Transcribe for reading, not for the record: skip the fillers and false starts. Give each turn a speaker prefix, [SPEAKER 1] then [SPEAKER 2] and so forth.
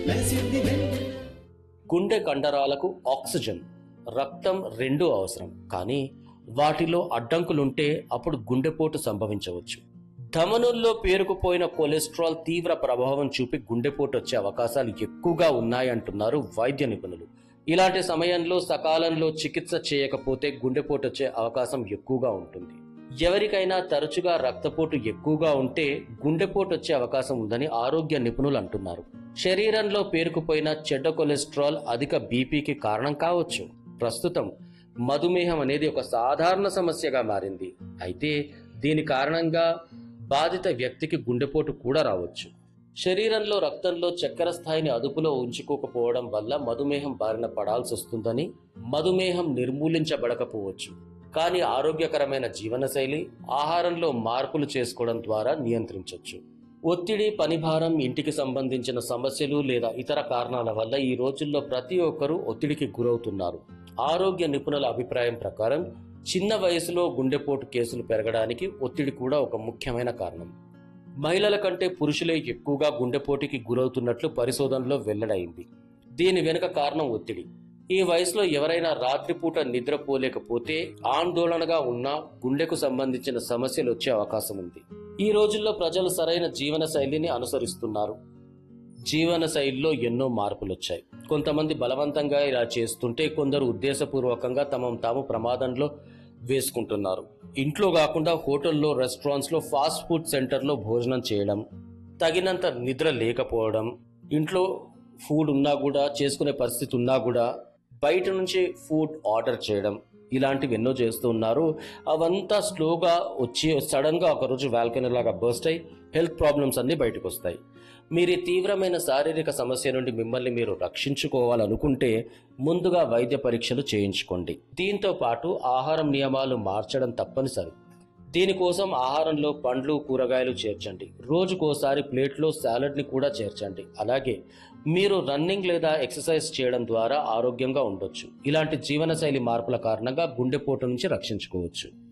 [SPEAKER 1] గుండె కండరాలకు ఆక్సిజన్, రక్తం రెండూ అవసరం. కానీ వాటిలో అడ్డంకులుంటే అప్పుడు గుండెపోటు సంభవించవచ్చు. ధమనుల్లో పేరుకుపోయిన కొలెస్ట్రాల్ తీవ్ర ప్రభావం చూపి గుండెపోటు వచ్చే అవకాశాలు ఎక్కువగా ఉన్నాయంటున్నారు వైద్య నిపుణులు. ఇలాంటి సమయంలో సకాలంలో చికిత్స చేయకపోతే గుండెపోటు వచ్చే అవకాశం ఎక్కువగా ఉంటుంది. ఎవరికైనా తరచుగా రక్తపోటు ఎక్కువగా ఉంటే గుండెపోటు వచ్చే అవకాశం ఉందని ఆరోగ్య నిపుణులు అంటున్నారు. శరీరంలో పేరుకుపోయిన చెడ్డ కొలెస్ట్రాల్ అధిక బీపీకి కారణం కావచ్చు. ప్రస్తుతం మధుమేహం అనేది ఒక సాధారణ సమస్యగా మారింది. అయితే దీని కారణంగా బాధిత వ్యక్తికి గుండెపోటు కూడా రావచ్చు. శరీరంలో రక్తంలో చక్కెర స్థాయిని అదుపులో ఉంచుకోకపోవడం వల్ల మధుమేహం బారిన పడాల్సి వస్తుందని, మధుమేహం నిర్మూలించబడకపోవచ్చు. కానీ ఆరోగ్యకరమైన జీవనశైలి, ఆహారంలో మార్పులు చేసుకోవడం ద్వారా నియంత్రించవచ్చు. ఒత్తిడి, పనిభారం, ఇంటికి సంబంధించిన సమస్యలు లేదా ఇతర కారణాల వల్ల ఈ రోజుల్లో ప్రతి ఒక్కరూ ఒత్తిడికి గురవుతున్నారు. ఆరోగ్య నిపుణుల అభిప్రాయం ప్రకారం చిన్న వయసులో గుండెపోటు కేసులు పెరగడానికి ఒత్తిడి కూడా ఒక ముఖ్యమైన కారణం. మహిళల కంటే పురుషులే ఎక్కువగా గుండెపోటుకి గురవుతున్నట్లు పరిశోధనలో వెల్లడైంది. దీని వెనుక కారణం ఒత్తిడి. ఈ వయసులో ఎవరైనా రాత్రిపూట నిద్రపోలేకపోతే, ఆందోళనగా ఉన్నా గుండెకు సంబంధించిన సమస్యలు వచ్చే అవకాశం ఉంది. ఈ రోజుల్లో ప్రజలు సరైన జీవన శైలిని అనుసరిస్తున్నారు. జీవన శైలిలో ఎన్నో మార్పులు వచ్చాయి. కొంతమంది బలవంతంగా ఇలా చేస్తుంటే, కొందరు ఉద్దేశపూర్వకంగా తమను తాము ప్రమాదంలో వేసుకుంటున్నారు. ఇంట్లో కాకుండా హోటల్లో, రెస్టారెంట్స్లో, ఫాస్ట్ ఫుడ్ సెంటర్లో భోజనం చేయడం, తగినంత నిద్ర లేకపోవడం, ఇంట్లో ఫుడ్ ఉన్నా కూడా, చేసుకునే పరిస్థితి ఉన్నా కూడా బయట నుంచి ఫుడ్ ఆర్డర్ చేయడం, ఇలాంటివి ఎన్నో చేస్తూ ఉన్నారు. అవంతా స్లోగా వచ్చి సడన్గా ఒకరోజు వాల్కనీ లాగా బర్స్ట్ అయ్యి హెల్త్ ప్రాబ్లమ్స్ అన్నీ బయటకు వస్తాయి. మీరు ఈ తీవ్రమైన శారీరక సమస్య నుండి మిమ్మల్ని మీరు రక్షించుకోవాలనుకుంటే ముందుగా వైద్య పరీక్షలు చేయించుకోండి. దీంతో పాటు ఆహారం నియమాలు మార్చడం తప్పనిసరి. దీనికోసం ఆహారంలో పండ్లు, కూరగాయలు చేర్చండి. రోజుకోసారి ప్లేట్లో సాలడ్ని కూడా చేర్చండి. అలాగే మీరు రన్నింగ్ లేదా ఎక్సర్సైజ్ చేయడం ద్వారా ఆరోగ్యంగా ఉండొచ్చు. ఇలాంటి జీవనశైలి మార్పుల కారణంగా గుండెపోటు నుంచి రక్షించుకోవచ్చు.